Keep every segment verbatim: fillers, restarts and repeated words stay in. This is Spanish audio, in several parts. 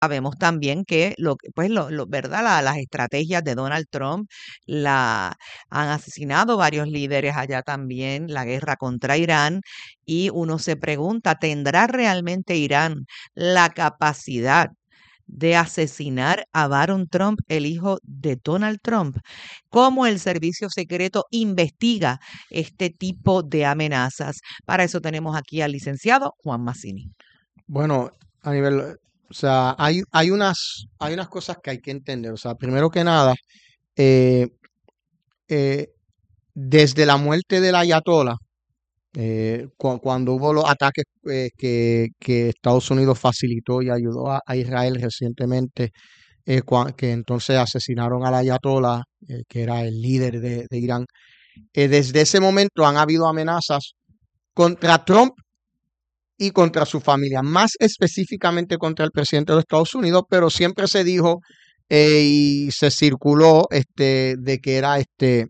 sabemos también que lo, que- pues lo, lo- ¿verdad? La- las estrategias de Donald Trump la, han asesinado varios líderes allá también, la guerra contra Irán, y uno se pregunta, ¿tendrá realmente Irán la capacidad de asesinar a Barron Trump, el hijo de Donald Trump? ¿Cómo el servicio secreto investiga este tipo de amenazas? Para eso tenemos aquí al licenciado Juan Massini. Bueno, a nivel, o sea, hay, hay unas, hay unas cosas que hay que entender. O sea, primero que nada, eh, eh, desde la muerte del Ayatollah, eh, cu- cuando hubo los ataques eh, que, que Estados Unidos facilitó y ayudó a, a Israel recientemente, eh, cua- que entonces asesinaron al Ayatollah, eh, que era el líder de, de Irán, eh, desde ese momento han habido amenazas contra Trump y contra su familia, más específicamente contra el presidente de los Estados Unidos, pero siempre se dijo eh, y se circuló este, de que era este,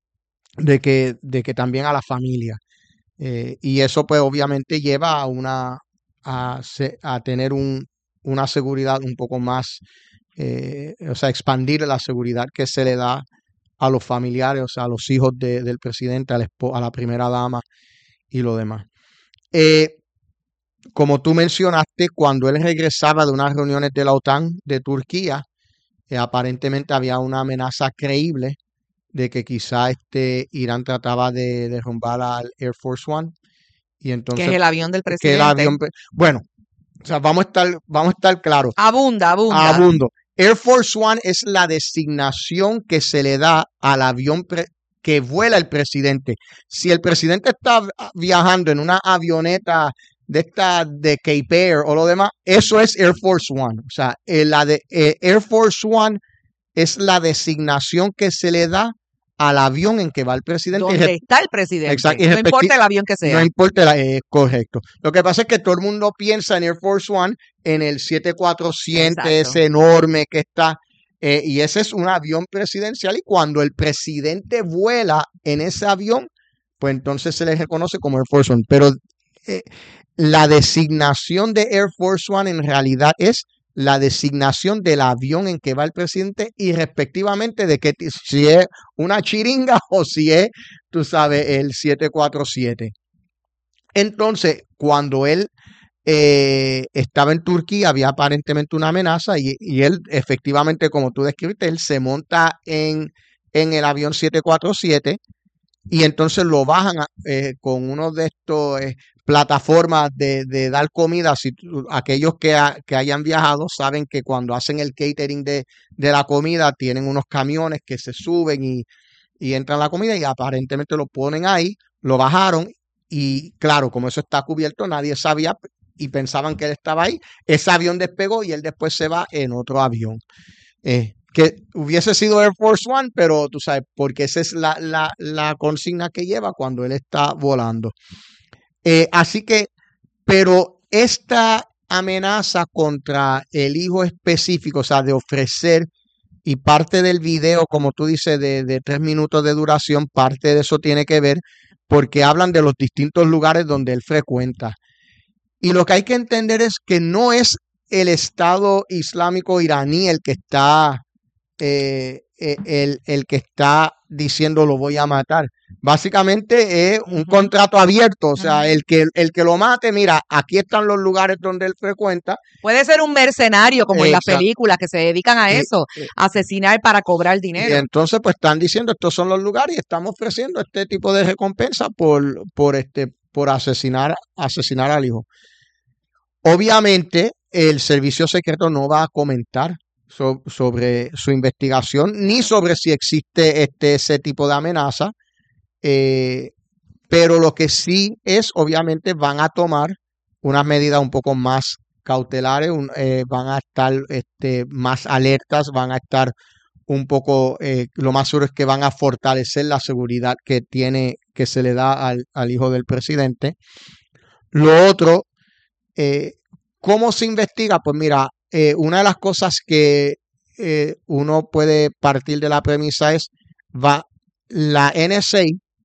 de que, de que también a la familia. Eh, y eso pues obviamente lleva a una a, se- a tener un, una seguridad un poco más, eh, o sea, expandir la seguridad que se le da a los familiares, o sea, a los hijos de- del presidente, a la, espo- a la primera dama y lo demás. Eh, Como tú mencionaste, cuando él regresaba de unas reuniones de la OTAN de Turquía, eh, aparentemente había una amenaza creíble de que quizá este Irán trataba de derrumbar al Air Force One y Que es entonces el avión del que el presidente. avión, bueno, o sea, vamos a estar, vamos a estar claros, Abunda, abunda. abundo. Air Force One es la designación que se le da al avión pre- que vuela el presidente. Si el presidente está viajando en una avioneta de esta de Cape Air o lo demás, eso es Air Force One. O sea, eh, la de eh, Air Force One es la designación que se le da al avión en que va el presidente. Y re- ¿Dónde está el exact- presidente? y No respecti- importa el avión que no sea. importa, la- eh, correcto. Lo que pasa es que todo el mundo piensa en Air Force One, en el siete cuatrocientos, Exacto. ese enorme que está, eh, y ese es un avión presidencial. Y cuando el presidente vuela en ese avión, pues entonces se le reconoce como Air Force One. Pero eh, la designación de Air Force One en realidad es la designación del avión en que va el presidente y respectivamente de que si es una chiringa o si es, tú sabes, el siete cuatrocientos. Entonces, cuando él eh, estaba en Turquía, había aparentemente una amenaza y, y él, efectivamente, como tú describiste, él se monta en, en el avión siete cuatrocientos y entonces lo bajan a- eh, con uno de estos eh, plataformas de, de dar comida. Si tú- aquellos que, ha- que hayan viajado saben que cuando hacen el catering de, de la comida tienen unos camiones que se suben y, y entran la comida y aparentemente lo ponen ahí, lo bajaron y claro, como eso está cubierto, nadie sabía y pensaban que él estaba ahí. Ese avión despegó y él después se va en otro avión. Eh, que hubiese sido Air Force One, pero tú sabes, porque esa es la, la, la consigna que lleva cuando él está volando. Eh, así que, pero esta amenaza contra el hijo específico, o sea, de ofrecer, y parte del video, como tú dices, de, de tres minutos de duración, parte de eso tiene que ver porque hablan de los distintos lugares donde él frecuenta. Y lo que hay que entender es que no es el Estado Islámico iraní el que está eh, eh, el, el que está diciendo lo voy a matar. Básicamente es un Ujú, contrato abierto, o sea, ujú. el que, el que lo mate, mira, aquí están los lugares donde él frecuenta. Puede ser un mercenario, como en las Exacto. películas, que se dedican a Y, eso, y- a asesinar para cobrar y dinero. entonces pues están diciendo estos son los lugares y estamos ofreciendo este tipo de recompensa por, por este, por asesinar, asesinar al hijo. Obviamente, el servicio secreto no va a comentar so- sobre su investigación ni Claro. sobre si existe este, ese tipo de amenaza, eh, pero lo que sí es, obviamente, van a tomar unas medidas un poco más cautelares, un- eh, van a estar este, más alertas, van a estar un poco, eh, lo más seguro es que van a fortalecer la seguridad que tiene, que se le da al, al hijo del presidente. Lo otro, eh, ¿cómo se investiga? Pues mira, eh, una de las cosas que eh, uno puede partir de la premisa es, va, la N S A,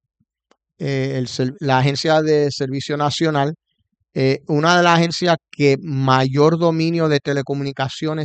eh, el ser- la Agencia de Servicio Nacional, eh, una de las agencias que mayor dominio de telecomunicaciones